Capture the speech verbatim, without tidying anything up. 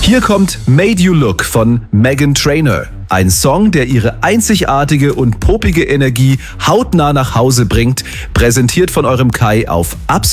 Hier kommt Made You Look von Meghan Trainor. Ein Song, der ihre einzigartige und popige Energie hautnah nach Hause bringt, präsentiert von eurem Kai auf Absolut